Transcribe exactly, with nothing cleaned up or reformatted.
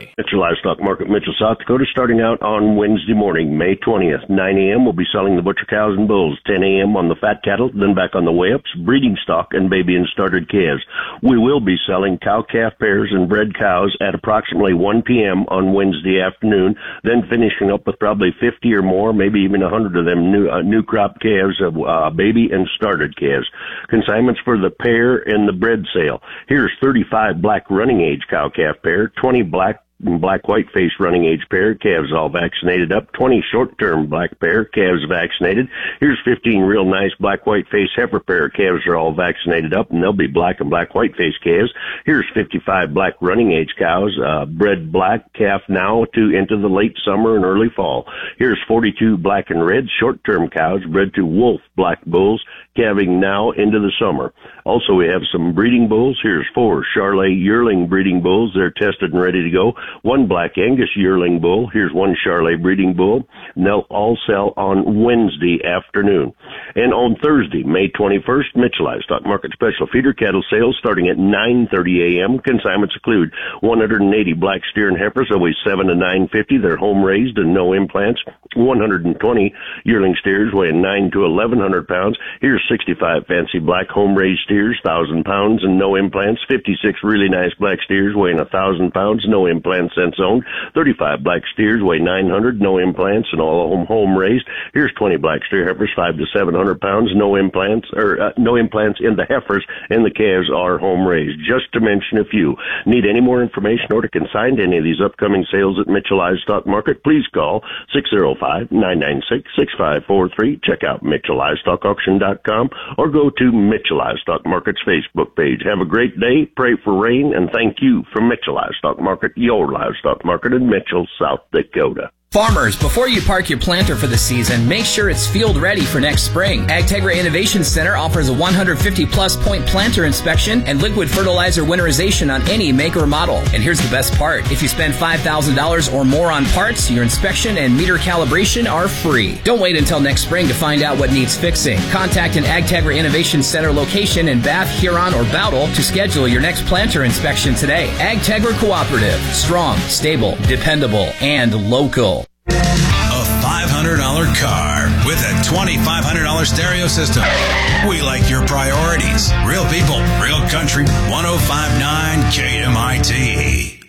Valley. Mitchell Livestock Market, Mitchell, South Dakota, starting out on Wednesday morning, May twentieth, nine a.m. We'll be selling the butcher cows and bulls, ten a.m. on the fat cattle, then back on the weigh-ups, breeding stock, and baby and started calves. We will be selling cow-calf pairs and bred cows at approximately one p.m. on Wednesday afternoon, then finishing up with probably fifty or more, maybe even one hundred of them new uh, new crop calves of uh, baby and started calves. Consignments for the pair and the bred sale. Here's thirty-five black running age cow-calf pair, twenty black black white face running age pair, calves all vaccinated up, twenty short term black pair, calves vaccinated. Here's fifteen real nice black white face heifer pair, calves are all vaccinated up, and they'll be black and black white face calves. Here's fifty-five black running age cows, uh, bred black, calf now to into the late summer and early fall. Here's forty-two black and red short term cows bred to wolf black bulls, calving now into the summer. Also, we have some breeding bulls. Here's four Charolais yearling breeding bulls. They're tested and ready to go. One black Angus yearling bull. Here's one Charolais breeding bull. And they'll all sell on Wednesday afternoon. And on Thursday, May twenty-first, Mitchell Livestock Market special feeder cattle sales starting at nine thirty a.m. Consignments include one hundred eighty black steer and heifers, always seven to nine fifty. They're home raised and no implants. one hundred twenty yearling steers weighing nine to eleven hundred pounds. Here's sixty-five fancy black home raised steers, one thousand pounds and no implants. fifty-six really nice black steers weighing one thousand pounds, no implants since owned. thirty-five black steers weigh nine hundred, no implants and all home home raised. Here's twenty black steer heifers, five to seven hundred pounds, no implants or uh, no implants in the heifers, and the calves are home raised. Just to mention a few. Need any more information or to consign to any of these upcoming sales at Mitchell Livestock Market? Please call six oh five, nine nine six, six five four three. Check out Mitchell Livestock Auction dot com or go to Mitchell Livestock Market's Facebook page. Have a great day. Pray for rain, and thank you from Mitchell Livestock Market, your livestock market in Mitchell, South Dakota. Farmers, before you park your planter for the season, make sure it's field ready for next spring. AgTegra Innovation Center offers a one hundred fifty plus point planter inspection and liquid fertilizer winterization on any make or model. And here's the best part. If you spend five thousand dollars or more on parts, your inspection and meter calibration are free. Don't wait until next spring to find out what needs fixing. Contact an AgTegra Innovation Center location in Bath, Huron, or Bowdle to schedule your next planter inspection today. AgTegra Cooperative. Strong, stable, dependable, and local. A five hundred dollars car with a twenty-five hundred dollars stereo system. We like your priorities. Real people, real country, one oh five point nine K M I T.